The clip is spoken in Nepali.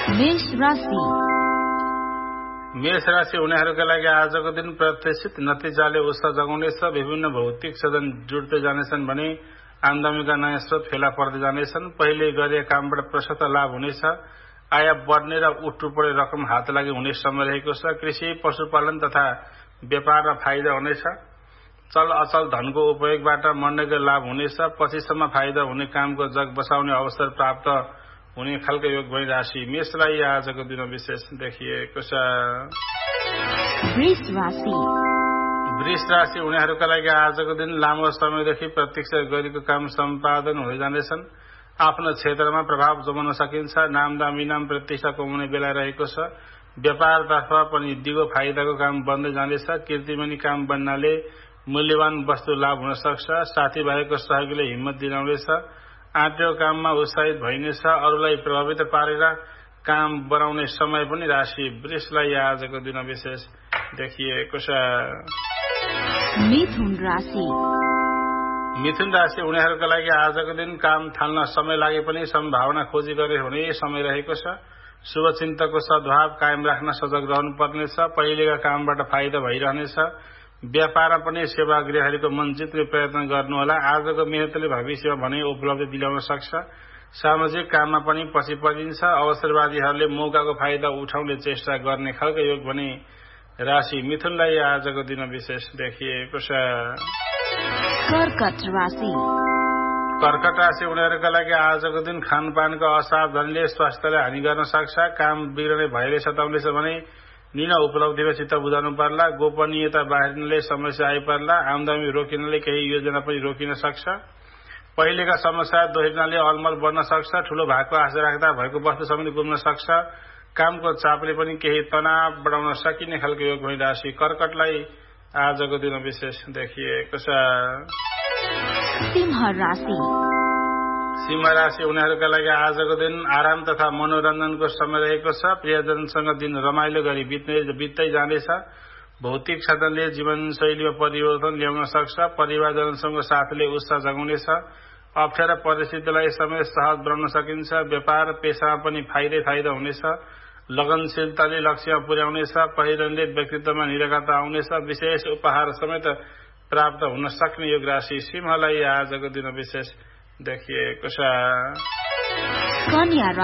मेष राशि उनीहरूका लागि आजको दिन प्रत्याशित नतिजाले उत्साह जगाउनेछ। विभिन्न भौतिक साधन जुट्दै जानेछन् भने आमदामीका नयाँ स्रोत फेला पर्दै जानेछन्। पहिले गरिएका कामबाट प्रशस्त लाभ हुनेछ। आय बढ्ने र उठ्टुपडे रकम हात लागि हुने समय रहेको छ। कृषि, पशुपालन तथा व्यापारमा फाइदा हुनेछ। चल अचल धनको उपयोगबाट मण्डलीको लाभ हुनेछ। पछिसम्म फाइदा हुने कामको जग बसाउने अवसर प्राप्त हुने खालको योग भई राशि मेषलाई आजको दिन विशेष देखिएको छ। वृष राशि उनीहरूका लागि आजको दिन लामो समयदेखि प्रतीक्षा गरेको काम सम्पादन हुँदै जानेछन्। आफ्नो क्षेत्रमा प्रभाव जमाउन सकिन्छ। नामदाम इनाम प्रतिष्ठा कमाउने बेला रहेको छ। व्यापारतर्फ पनि दिगो फाइदाको काम बन्दै जानेछ। कीर्तिमानी काम बन्नाले मूल्यवान वस्तु लाभ हुन सक्छ। साथीभाइको सहयोगले हिम्मत दिलाउनेछ। आँटेको काममा उत्साहित भइनेछ। अरूलाई प्रभावित पारेर काम बनाउने समय पनि राशि वृषलाई आजको दिन विशेष देखिएको छ। मिथुन राशि उनीहरूका लागि आजको दिन काम थाल्न समय लागे पनि सम्भावना खोजी गरे हुने समय रहेको छ। शुभचिन्तकको सद्भाव कायम राख्न सजग रहनु पर्नेछ। पहिलेका कामबाट फाइदा भइरहनेछ। व्यापारमा पनि सेवाग्राहीहरूको मन जित्ने प्रयत्न गर्नुहोला। आजको मेहनतले भविष्यमा भने उपलब्धि दिलाउन सक्छ। सामाजिक काममा पनि पछि परिन्छ। अवसरवादीहरूले मौकाको फाइदा उठाउने चेष्टा गर्ने खालको योग भने राशि मिथुनलाई आजको दिन विशेष देखिएको छ। कर्कट राशि उनीहरूका लागि आजको दिन खानपानको असावधानीले स्वास्थ्यलाई हानि गर्न सक्छ। काम बिग्रने भयले सताउनेछ भने निना उपलब्धिमा चित्त बुझाउनु पर्ला। गोपनीयता बाहिरिनले समस्या आइपर्ला। आमदामी रोकिनले केही योजना पनि रोकिन सक्छ। पहिलेका समस्या दोहोरिनाले अलमल बन्न सक्छ। ठूलो भागको आशा राख्दा भएको वस्तु समेत गुम्न सक्छ। कामको चापले पनि केही तनाव बढाउन सकिने खालको योग भई राशि कर्कटलाई आजको दिन विशेष देखिएको छ। सिंह राशि उनीहरूका लागि आजको दिन आराम तथा मनोरञ्जनको समय रहेको छ। प्रियजनसँग दिन रमाइलो गरी बित्दै जानेछ। भौतिक साधनले जीवनशैलीमा परिवर्तन ल्याउन सक्छ। परिवारजनसँग साथले उत्साह जगाउनेछ। अप्ठ्यारा परिस्थितिलाई समय सहज बनाउन सकिन्छ। व्यापार पेशामा पनि फाइदा हुनेछ। लगनशीलताले लक्ष्यमा पुर्याउनेछ। पहिरनले व्यक्तित्वमा निरकता आउनेछ। विशेष उपहार समेत प्राप्त हुन सक्ने योग राशि सिंहलाई आजको दिन विशेष देखिएको छ।